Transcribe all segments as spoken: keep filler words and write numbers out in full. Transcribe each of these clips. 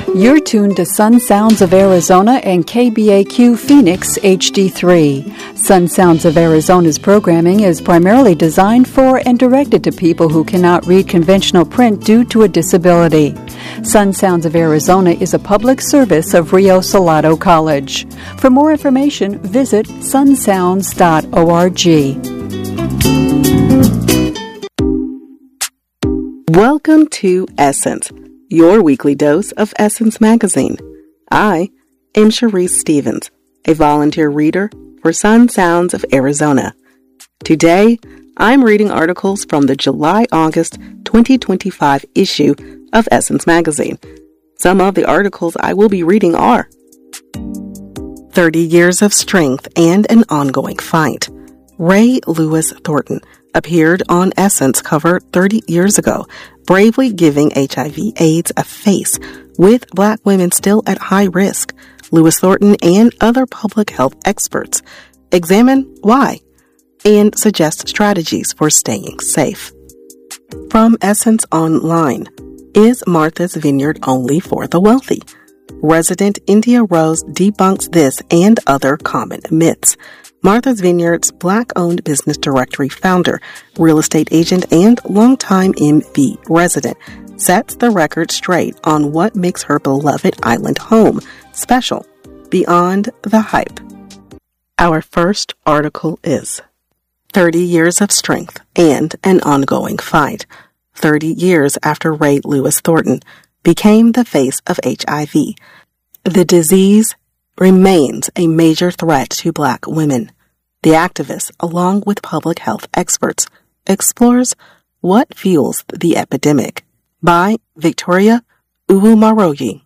You're tuned to Sun Sounds of Arizona and K B A Q Phoenix H D three. Sun Sounds of Arizona's programming is primarily designed for and directed to people who cannot read conventional print due to a disability. Sun Sounds of Arizona is a public service of Rio Salado College. For more information, visit sun sounds dot org. Welcome to Essence, your weekly dose of Essence Magazine. I am Sharice Stevens, a volunteer reader for Sun Sounds of Arizona. Today, I'm reading articles from the July-August twenty twenty-five issue of Essence Magazine. Some of the articles I will be reading are thirty Years of Strength and an Ongoing Fight. Ray Lewis Thornton appeared on Essence cover thirty years ago, bravely giving H I V AIDS a face. With Black women still at high risk, Lewis Thornton and other public health experts examine why and suggest strategies for staying safe. From Essence Online, is Martha's Vineyard only for the wealthy? Resident India Rose debunks this and other common myths. Martha's Vineyard's Black-owned business directory founder, real estate agent, and longtime M V resident sets the record straight on what makes her beloved island home special beyond the hype. Our first article is thirty Years of Strength and an Ongoing Fight. thirty years after Ray Lewis Thornton became the face of H I V, the disease remains a major threat to Black women. The activist, along with public health experts, explores what fuels the epidemic. By Victoria Uwumaroyi.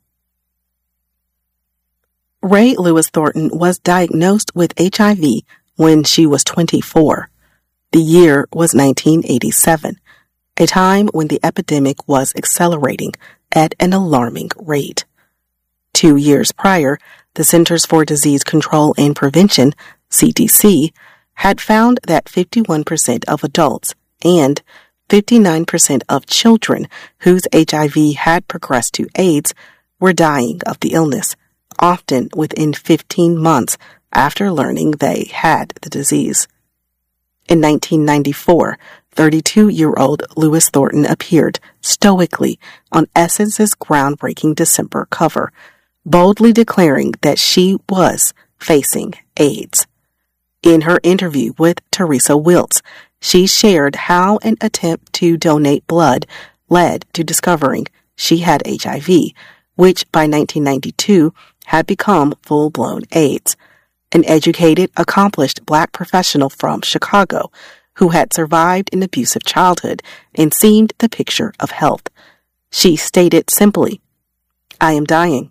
Ray Lewis Thornton was diagnosed with H I V when she was twenty-four. The year was nineteen eighty-seven, a time when the epidemic was accelerating at an alarming rate. Two years prior, the Centers for Disease Control and Prevention, C D C, had found that fifty-one percent of adults and fifty-nine percent of children whose H I V had progressed to AIDS were dying of the illness, often within fifteen months after learning they had the disease. In nineteen ninety-four, thirty-two-year-old Lewis Thornton appeared stoically on Essence's groundbreaking December cover, boldly declaring that she was facing AIDS. In her interview with Teresa Wiltz, she shared how an attempt to donate blood led to discovering she had H I V, which by nineteen ninety-two had become full-blown AIDS. An educated, accomplished Black professional from Chicago who had survived an abusive childhood and seemed the picture of health. She stated simply, "I am dying."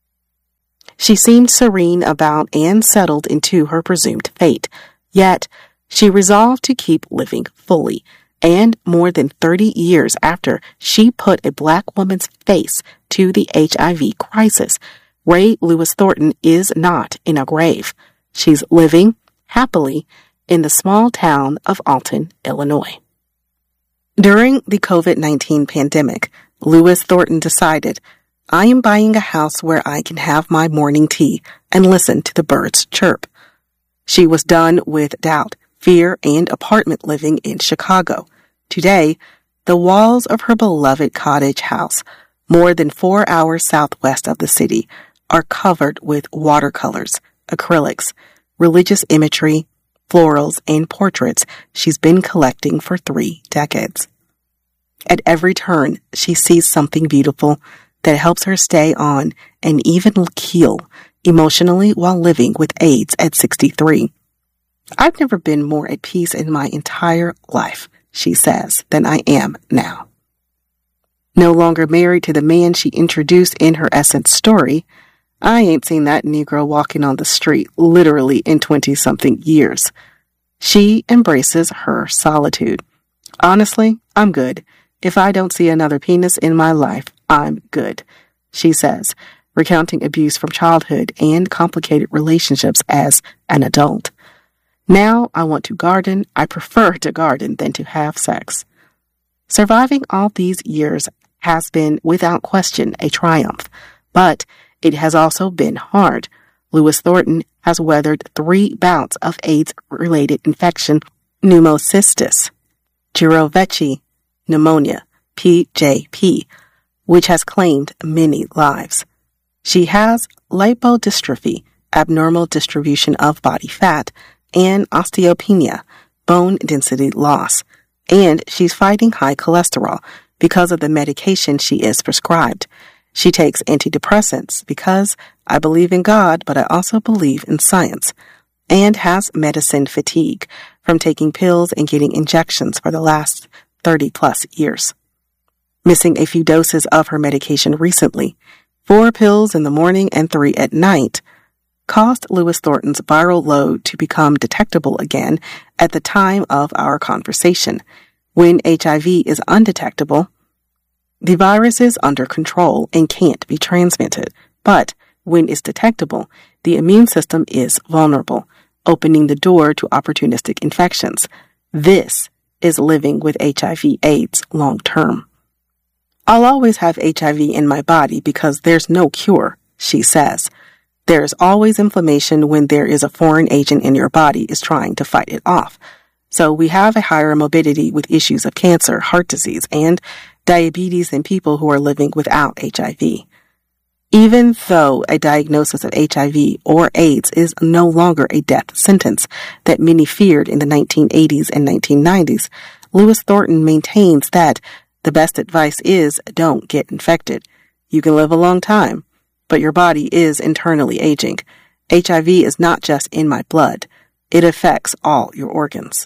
She seemed serene about and settled into her presumed fate, yet she resolved to keep living fully. And more than thirty years after she put a Black woman's face to the H I V crisis, Ray Lewis Thornton is not in a grave. She's living happily in the small town of Alton, Illinois. During the COVID nineteen pandemic, Lewis Thornton decided, "I am buying a house where I can have my morning tea and listen to the birds chirp." She was done with doubt, fear, and apartment living in Chicago. Today, the walls of her beloved cottage house, more than four hours southwest of the city, are covered with watercolors, acrylics, religious imagery, florals, and portraits she's been collecting for three decades. At every turn, she sees something beautiful that helps her stay on an even keel emotionally while living with AIDS at sixty-three. "I've never been more at peace in my entire life," she says, "than I am now." No longer married to the man she introduced in her Essence story, I ain't seen that Negro walking on the street literally in twenty-something years. She embraces her solitude. "Honestly, I'm good. If I don't see another penis in my life, I'm good," she says, recounting abuse from childhood and complicated relationships as an adult. "Now I want to garden. I prefer to garden than to have sex." Surviving all these years has been, without question, a triumph. But it has also been hard. Lewis Thornton has weathered three bouts of AIDS-related infection, pneumocystis, Jirovecii pneumonia, P J P, which has claimed many lives. She has lipodystrophy, abnormal distribution of body fat, and osteopenia, bone density loss, and she's fighting high cholesterol because of the medication she is prescribed. She takes antidepressants because I believe in God, but I also believe in science, and has medicine fatigue from taking pills and getting injections for the last thirty plus years. Missing a few doses of her medication recently, four pills in the morning and three at night, caused Lewis Thornton's viral load to become detectable again at the time of our conversation. When H I V is undetectable, the virus is under control and can't be transmitted. But when it's detectable, the immune system is vulnerable, opening the door to opportunistic infections. This is living with H I V AIDS long term. I'll always have H I V in my body because there's no cure, she says. There's always inflammation when there is a foreign agent in your body is trying to fight it off. So we have a higher morbidity with issues of cancer, heart disease, and diabetes in people who are living without H I V. Even though a diagnosis of H I V or AIDS is no longer a death sentence that many feared in the nineteen eighties and nineteen nineties, Lewis Thornton maintains that the best advice is don't get infected. You can live a long time, but your body is internally aging. H I V is not just in my blood. It affects all your organs.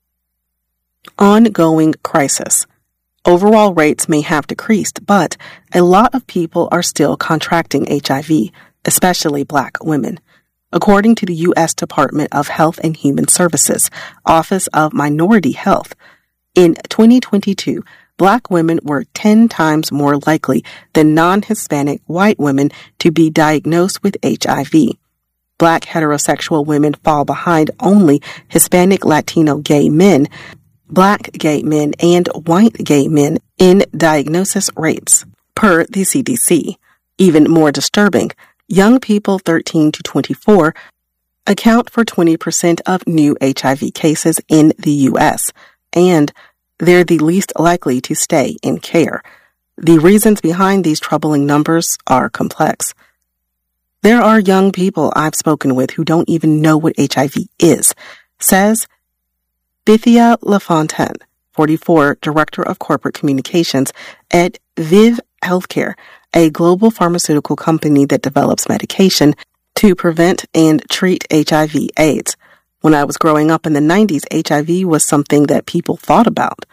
Ongoing crisis. Overall rates may have decreased, but a lot of people are still contracting H I V, especially Black women. According to the U S Department of Health and Human Services, Office of Minority Health, in twenty twenty-two, Black women were ten times more likely than non-Hispanic white women to be diagnosed with H I V. Black heterosexual women fall behind only Hispanic Latino gay men, Black gay men, and white gay men in diagnosis rates, per the C D C. Even more disturbing, young people thirteen to twenty-four account for twenty percent of new H I V cases in the U S, and they're the least likely to stay in care. The reasons behind these troubling numbers are complex. There are young people I've spoken with who don't even know what H I V is, says Bithia LaFontaine, forty-four, Director of Corporate Communications at Viv Healthcare, a global pharmaceutical company that develops medication to prevent and treat H I V AIDS. When I was growing up in the nineties, H I V was something that people thought about.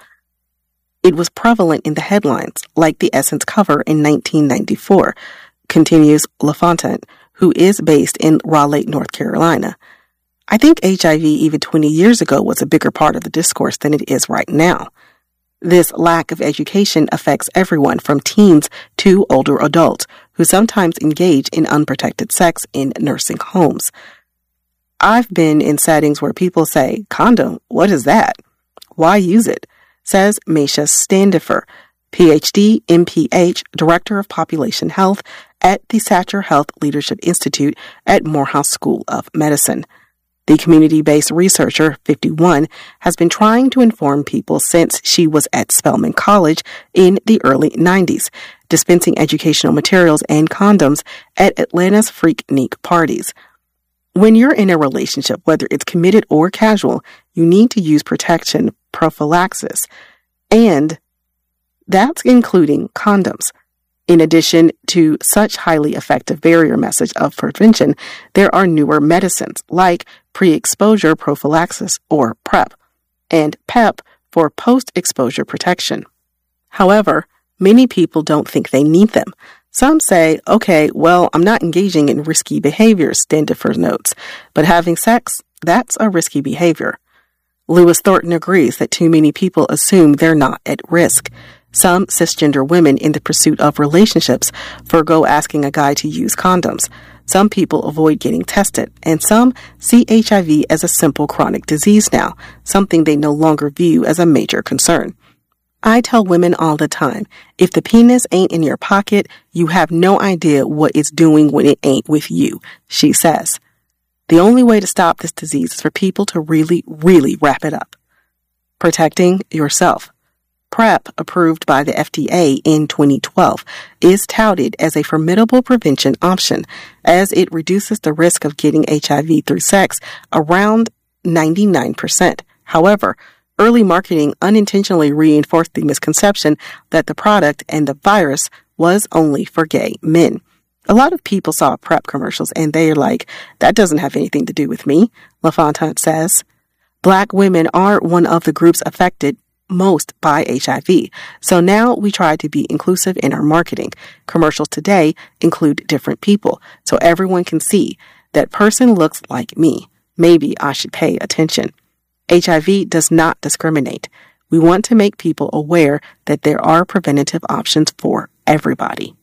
It was prevalent in the headlines, like the Essence cover in nineteen ninety-four, continues LaFontaine, who is based in Raleigh, North Carolina. I think H I V even twenty years ago was a bigger part of the discourse than it is right now. This lack of education affects everyone from teens to older adults who sometimes engage in unprotected sex in nursing homes. I've been in settings where people say, condom, what is that? Why use it? Says Maisha Standifer, P H D, M P H, Director of Population Health at the Satcher Health Leadership Institute at Morehouse School of Medicine. The community-based researcher, fifty-one, has been trying to inform people since she was at Spelman College in the early nineties, dispensing educational materials and condoms at Atlanta's Freaknik parties. When you're in a relationship, whether it's committed or casual, you need to use protection prophylaxis, and that's including condoms. In addition to such highly effective barrier message of prevention, there are newer medicines like pre-exposure prophylaxis, or PrEP, and PEP for post-exposure protection. However, many people don't think they need them. Some say, okay, well, I'm not engaging in risky behaviors, Standifer notes, but having sex, that's a risky behavior. Lewis Thornton agrees that too many people assume they're not at risk. Some cisgender women in the pursuit of relationships forgo asking a guy to use condoms. Some people avoid getting tested, and some see H I V as a simple chronic disease now, something they no longer view as a major concern. I tell women all the time, if the penis ain't in your pocket, you have no idea what it's doing when it ain't with you, she says. The only way to stop this disease is for people to really, really wrap it up. Protecting yourself. PrEP, approved by the F D A in twenty twelve, is touted as a formidable prevention option as it reduces the risk of getting H I V through sex around ninety-nine percent. However, early marketing unintentionally reinforced the misconception that the product and the virus was only for gay men. A lot of people saw PrEP commercials and they're like, that doesn't have anything to do with me, LaFontaine says. Black women are one of the groups affected most by H I V, so now we try to be inclusive in our marketing. Commercials today include different people, so everyone can see that person looks like me. Maybe I should pay attention. H I V does not discriminate. We want to make people aware that there are preventative options for everybody.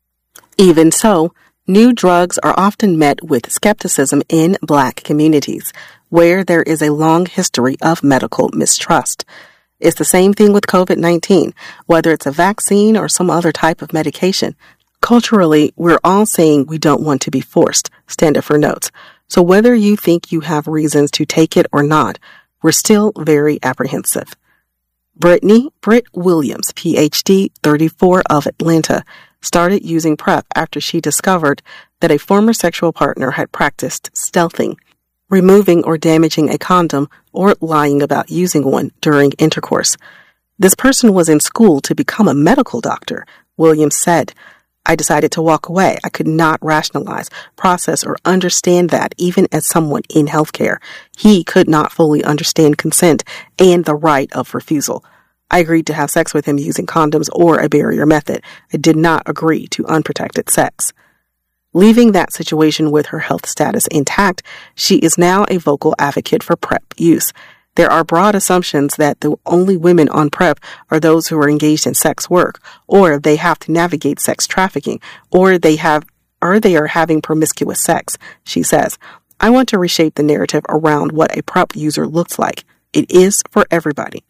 Even so, new drugs are often met with skepticism in Black communities, where there is a long history of medical mistrust. It's the same thing with COVID nineteen, whether it's a vaccine or some other type of medication. Culturally, we're all saying we don't want to be forced, Standifer notes. So whether you think you have reasons to take it or not, we're still very apprehensive. Brittany Britt Williams, P H D, thirty-four, of Atlanta, started using PrEP after she discovered that a former sexual partner had practiced stealthing, removing or damaging a condom or lying about using one during intercourse. This person was in school to become a medical doctor, Williams said. I decided to walk away. I could not rationalize, process, or understand that even as someone in healthcare. He could not fully understand consent and the right of refusal. I agreed to have sex with him using condoms or a barrier method. I did not agree to unprotected sex. Leaving that situation with her health status intact, she is now a vocal advocate for PrEP use. There are broad assumptions that the only women on PrEP are those who are engaged in sex work, or they have to navigate sex trafficking, or they have, or they are having promiscuous sex, she says. I want to reshape the narrative around what a PrEP user looks like. It is for everybody.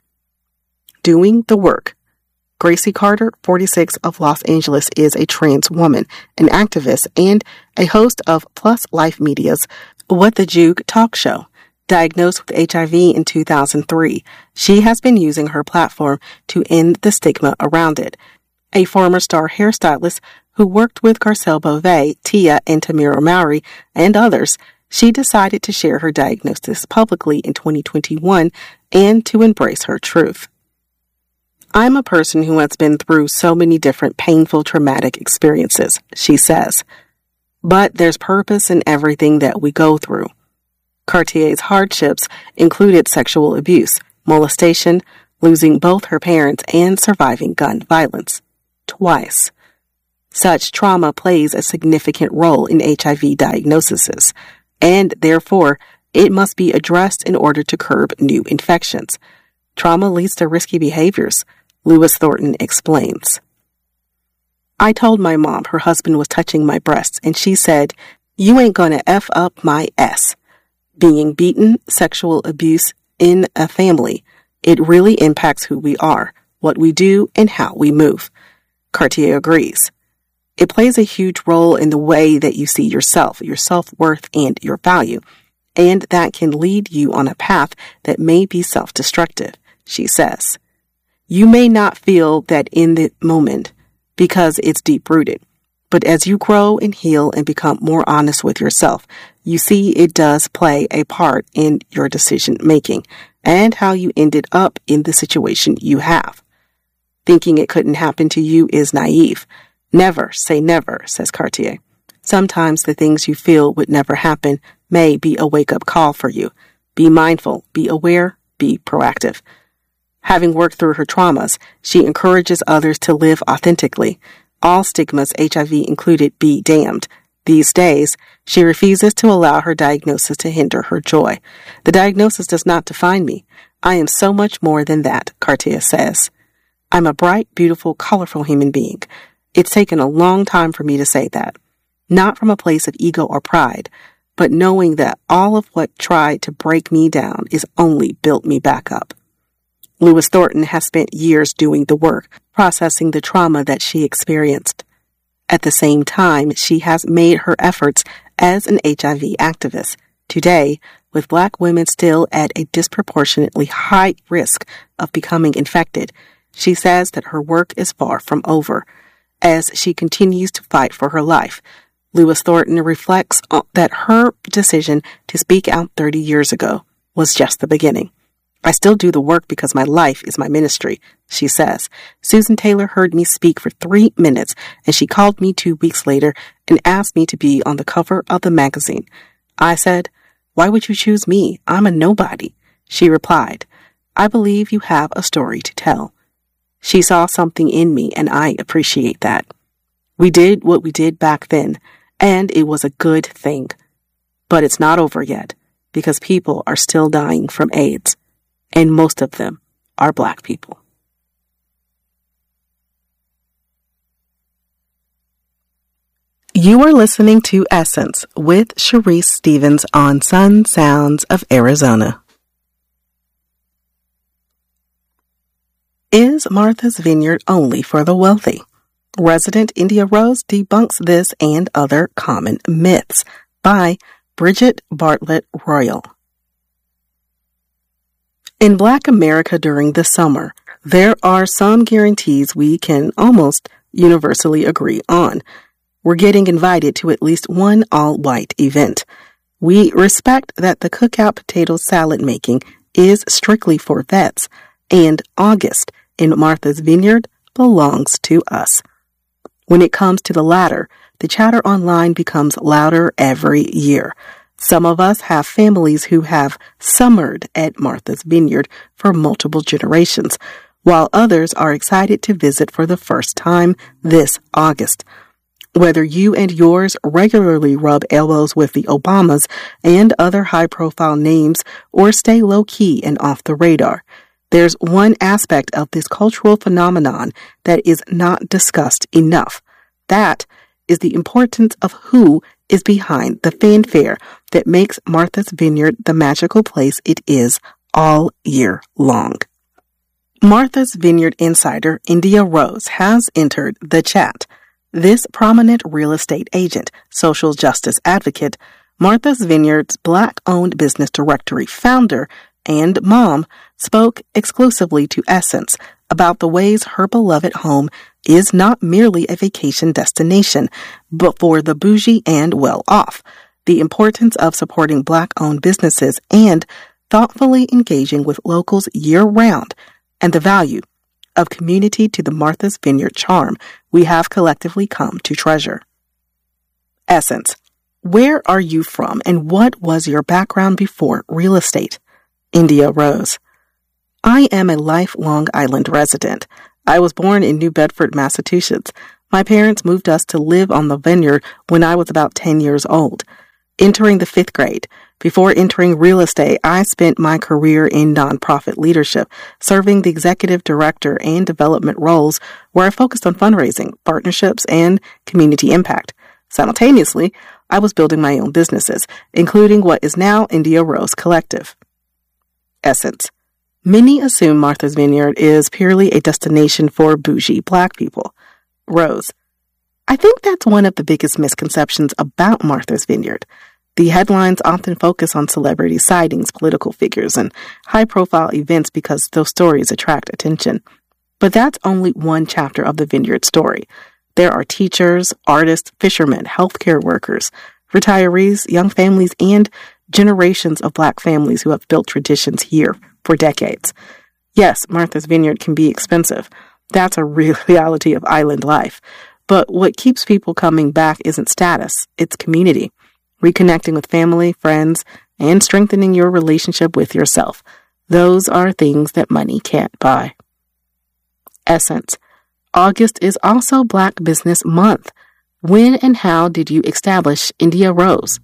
Doing the work. Gracie Carter, forty-six, of Los Angeles, is a trans woman, an activist, and a host of Plus Life Media's What the Juke talk show. Diagnosed with H I V in two thousand three, she has been using her platform to end the stigma around it. A former star hairstylist who worked with Garcelle Beauvais, Tia, and Tamira Mowry, and others, she decided to share her diagnosis publicly in twenty twenty-one and to embrace her truth. I'm a person who has been through so many different painful, traumatic experiences, she says. But there's purpose in everything that we go through. Cartier's hardships included sexual abuse, molestation, losing both her parents, and surviving gun violence. Twice. Such trauma plays a significant role in H I V diagnoses, and therefore, it must be addressed in order to curb new infections. Trauma leads to risky behaviors, Lewis Thornton explains. I told my mom her husband was touching my breasts, and she said, "You ain't gonna F up my S." Being beaten, sexual abuse in a family, it really impacts who we are, what we do, and how we move. Cartier agrees. It plays a huge role in the way that you see yourself, your self-worth, and your value, and that can lead you on a path that may be self-destructive, she says. You may not feel that in the moment because it's deep-rooted, but as you grow and heal and become more honest with yourself, you see it does play a part in your decision-making and how you ended up in the situation you have. Thinking it couldn't happen to you is naive. Never say never, says Cartier. Sometimes the things you feel would never happen may be a wake-up call for you. Be mindful, be aware, be proactive. Having worked through her traumas, she encourages others to live authentically. All stigmas, H I V included, be damned. These days, she refuses to allow her diagnosis to hinder her joy. The diagnosis does not define me. I am so much more than that, Cartier says. I'm a bright, beautiful, colorful human being. It's taken a long time for me to say that. Not from a place of ego or pride, but knowing that all of what tried to break me down is only built me back up. Lewis Thornton has spent years doing the work, processing the trauma that she experienced. At the same time, she has made her efforts as an H I V activist. Today, with Black women still at a disproportionately high risk of becoming infected, she says that her work is far from over. As she continues to fight for her life, Lewis Thornton reflects that her decision to speak out thirty years ago was just the beginning. I still do the work because my life is my ministry, she says. Susan Taylor heard me speak for three minutes, and she called me two weeks later and asked me to be on the cover of the magazine. I said, "Why would you choose me? I'm a nobody." She replied, "I believe you have a story to tell." She saw something in me, and I appreciate that. We did what we did back then, and it was a good thing. But it's not over yet, because people are still dying from AIDS. And most of them are Black people. You are listening to Essence with Sharice Stevens on Sun Sounds of Arizona. Is Martha's Vineyard only for the wealthy? Resident India Rose debunks this and other common myths by Bridget Bartlett Royal. In Black America during the summer, there are some guarantees we can almost universally agree on. We're getting invited to at least one all-white event. We respect that the cookout potato salad making is strictly for vets, and August in Martha's Vineyard belongs to us. When it comes to the latter, the chatter online becomes louder every year. Some of us have families who have summered at Martha's Vineyard for multiple generations, while others are excited to visit for the first time this August. Whether you and yours regularly rub elbows with the Obamas and other high-profile names or stay low-key and off the radar, there's one aspect of this cultural phenomenon that is not discussed enough. That is the importance of who is behind the fanfare that makes Martha's Vineyard the magical place it is all year long. Martha's Vineyard insider India Rose has entered the chat. This prominent real estate agent, social justice advocate, Martha's Vineyard's Black-owned business directory founder, and mom spoke exclusively to Essence about the ways her beloved home is not merely a vacation destination, but for the bougie and well-off, the importance of supporting Black-owned businesses and thoughtfully engaging with locals year-round, and the value of community to the Martha's Vineyard charm we have collectively come to treasure. Essence, where are you from and what was your background before real estate? India Rose, I am a lifelong island resident. I was born in New Bedford, Massachusetts. My parents moved us to live on the vineyard when I was about ten years old, entering the fifth grade. Before entering real estate, I spent my career in nonprofit leadership, serving the executive director and development roles where I focused on fundraising, partnerships, and community impact. Simultaneously, I was building my own businesses, including what is now India Rose Collective. Essence. Many assume Martha's Vineyard is purely a destination for bougie Black people. Rose. I think that's one of the biggest misconceptions about Martha's Vineyard. The headlines often focus on celebrity sightings, political figures, and high-profile events because those stories attract attention. But that's only one chapter of the Vineyard story. There are teachers, artists, fishermen, healthcare workers, retirees, young families, and generations of Black families who have built traditions here for decades. Yes, Martha's Vineyard can be expensive. That's a real reality of island life. But what keeps people coming back isn't status, it's community. Reconnecting with family, friends, and strengthening your relationship with yourself. Those are things that money can't buy. Essence. August is also Black Business Month. When and how did you establish India Rose?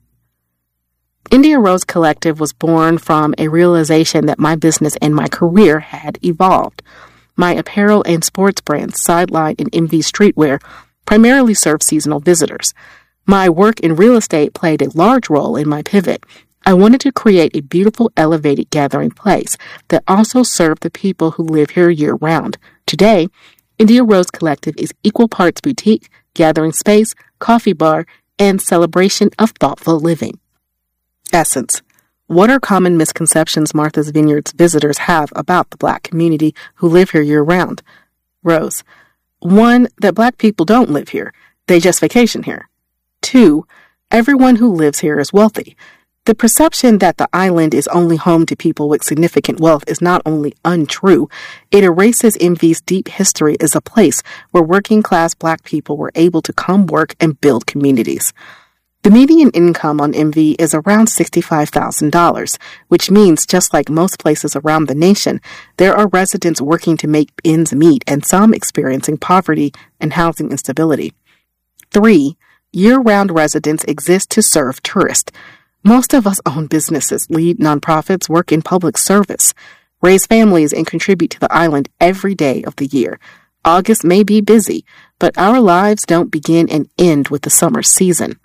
India Rose Collective was born from a realization that my business and my career had evolved. My apparel and sports brands, Sideline and M V Streetwear, primarily serve seasonal visitors. My work in real estate played a large role in my pivot. I wanted to create a beautiful elevated gathering place that also served the people who live here year-round. Today, India Rose Collective is equal parts boutique, gathering space, coffee bar, and celebration of thoughtful living. Essence. What are common misconceptions Martha's Vineyard's visitors have about the Black community who live here year-round? Rose. One, that Black people don't live here. They just vacation here. Two, everyone who lives here is wealthy. The perception that the island is only home to people with significant wealth is not only untrue, it erases M V's deep history as a place where working-class Black people were able to come work and build communities. The median income on M V is around sixty-five thousand dollars, which means, just like most places around the nation, there are residents working to make ends meet and some experiencing poverty and housing instability. Three, year-round residents exist to serve tourists. Most of us own businesses, lead nonprofits, work in public service, raise families, and contribute to the island every day of the year. August may be busy, but our lives don't begin and end with the summer season.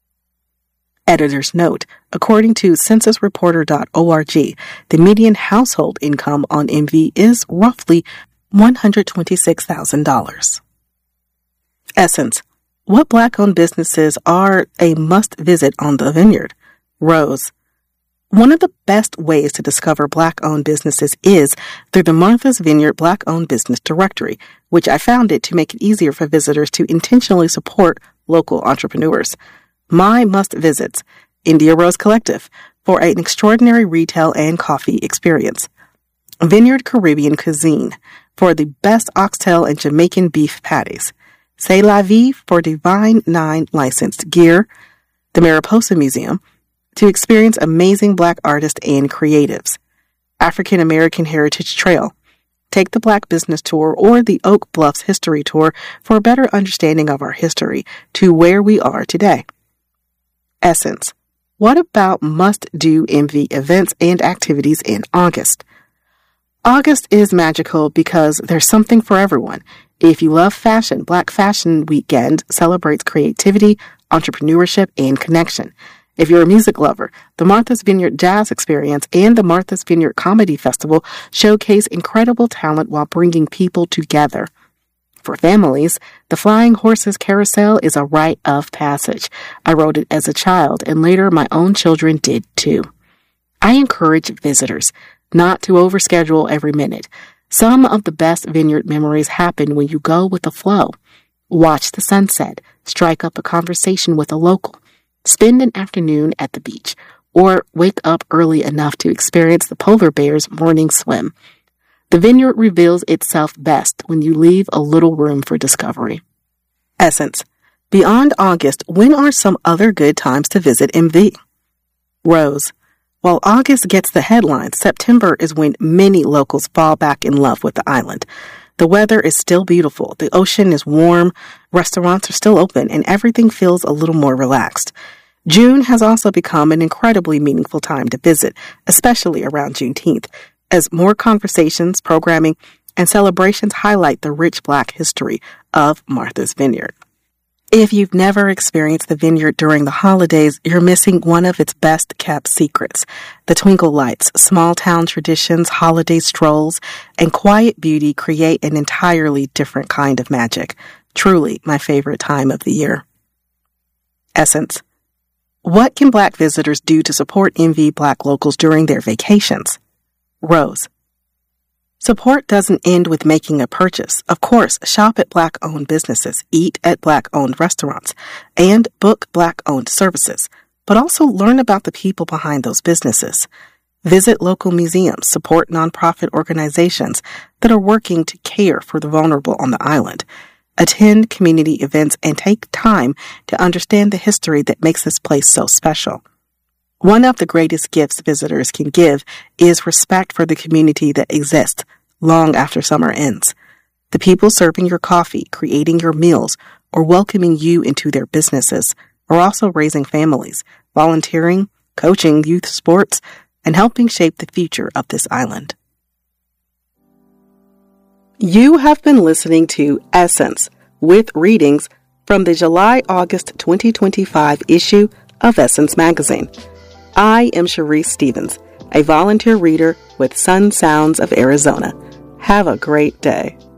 Editor's note, according to census reporter dot org, the median household income on M V is roughly one hundred twenty-six thousand dollars. Essence. What Black-owned businesses are a must-visit on the Vineyard? Rose. One of the best ways to discover Black-owned businesses is through the Martha's Vineyard Black-owned Business Directory, which I founded to make it easier for visitors to intentionally support local entrepreneurs. My must-visits: India Rose Collective for an extraordinary retail and coffee experience. Vineyard Caribbean Cuisine for the best oxtail and Jamaican beef patties. C'est La Vie for Divine Nine licensed gear. The Mariposa Museum to experience amazing Black artists and creatives. African American Heritage Trail. Take the Black Business Tour or the Oak Bluffs History Tour for a better understanding of our history to where we are today. Essence. What about must-do M V events and activities in August? August is magical because there's something for everyone. If you love fashion, Black Fashion Weekend celebrates creativity, entrepreneurship, and connection. If you're a music lover, the Martha's Vineyard Jazz Experience and the Martha's Vineyard Comedy Festival showcase incredible talent while bringing people together. For families, the Flying Horses Carousel is a rite of passage. I rode it as a child, and later my own children did too. I encourage visitors not to overschedule every minute. Some of the best vineyard memories happen when you go with the flow. Watch the sunset, strike up a conversation with a local, spend an afternoon at the beach, or wake up early enough to experience the polar bear's morning swim. The vineyard reveals itself best when you leave a little room for discovery. Essence. Beyond August, when are some other good times to visit M V? Rose. While August gets the headlines, September is when many locals fall back in love with the island. The weather is still beautiful, the ocean is warm, restaurants are still open, and everything feels a little more relaxed. June has also become an incredibly meaningful time to visit, especially around Juneteenth, as more conversations, programming, and celebrations highlight the rich Black history of Martha's Vineyard. If you've never experienced the Vineyard during the holidays, you're missing one of its best-kept secrets. The twinkle lights, small-town traditions, holiday strolls, and quiet beauty create an entirely different kind of magic. Truly my favorite time of the year. Essence. What can Black visitors do to support M V Black locals during their vacations? Rose. Support doesn't end with making a purchase. Of course, shop at Black-owned businesses, eat at Black-owned restaurants, and book Black-owned services. But also learn about the people behind those businesses. Visit local museums, support nonprofit organizations that are working to care for the vulnerable on the island. Attend community events and take time to understand the history that makes this place so special. One of the greatest gifts visitors can give is respect for the community that exists long after summer ends. The people serving your coffee, creating your meals, or welcoming you into their businesses are also raising families, volunteering, coaching youth sports, and helping shape the future of this island. You have been listening to Essence with readings from the July-August twenty twenty-five issue of Essence Magazine. I am Sharice Stevens, a volunteer reader with Sun Sounds of Arizona. Have a great day.